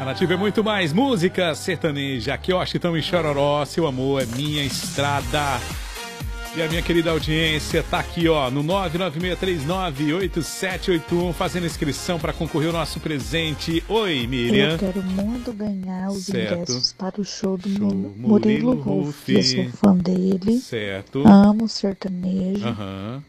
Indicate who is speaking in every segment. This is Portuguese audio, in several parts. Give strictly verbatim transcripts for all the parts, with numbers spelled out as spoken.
Speaker 1: A Nativa é muito mais música sertaneja. Aqui, ó, Chitão e Chororó, seu amor é minha estrada. E a minha querida audiência tá aqui, ó, no nove nove seis três nove oito sete oito um, fazendo inscrição para concorrer ao nosso presente. Oi, Miriam.
Speaker 2: Eu quero muito ganhar os
Speaker 1: certo.
Speaker 2: ingressos para o show do
Speaker 1: show
Speaker 2: Murilo,
Speaker 1: Murilo
Speaker 2: Ruff. Eu sou fã dele.
Speaker 1: Certo.
Speaker 2: Amo sertanejo.
Speaker 1: Aham.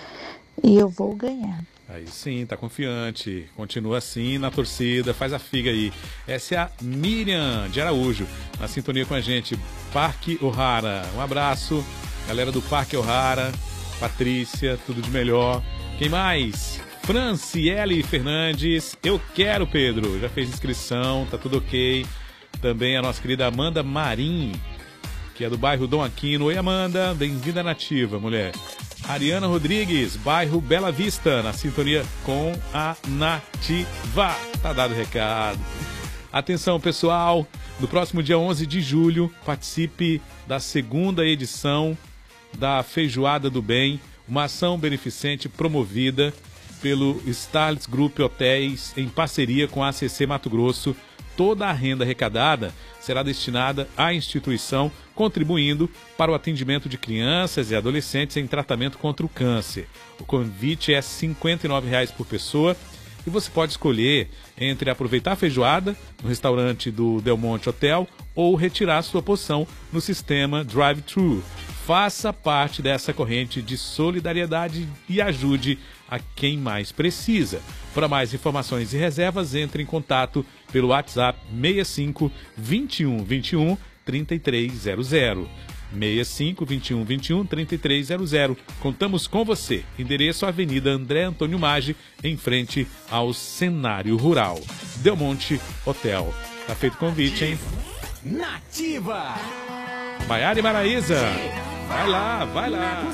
Speaker 2: E eu vou ganhar.
Speaker 1: Aí sim, tá confiante. Continua assim na torcida, faz a figa aí. Essa é a Miriam de Araújo, na sintonia com a gente. Parque O'Hara, um abraço. Galera do Parque O'Hara, Patrícia, tudo de melhor. Quem mais? Franciele Fernandes, eu quero, Pedro. Já fez inscrição, tá tudo ok. Também a nossa querida Amanda Marim, que é do bairro Dom Aquino. Oi, Amanda, bem-vinda à Nativa, mulher. Ariana Rodrigues, bairro Bela Vista, na sintonia com a Nativa. Tá dado o recado. Atenção, pessoal, no próximo dia onze de julho, participe da segunda edição da Feijoada do Bem, uma ação beneficente promovida pelo Starlets Group Hotéis em parceria com a A C C Mato Grosso. Toda a renda arrecadada será destinada à instituição, contribuindo para o atendimento de crianças e adolescentes em tratamento contra o câncer. O convite é cinquenta e nove reais por pessoa e você pode escolher entre aproveitar a feijoada no restaurante do Del Monte Hotel ou retirar sua porção no sistema Drive-Thru. Faça parte dessa corrente de solidariedade e ajude a quem mais precisa. Para mais informações e reservas, entre em contato pelo WhatsApp seis cinco, vinte e um, vinte e um, trinta e três zero zero. seis cinco, vinte e um, vinte e um, trinta e três zero zero. Contamos com você. Endereço Avenida André Antônio Maggi, em frente ao Cenário Rural. Del Monte Hotel. Tá feito o convite, hein?
Speaker 3: Nativa!
Speaker 1: Maiara e Maraísa. Vai lá, vai lá.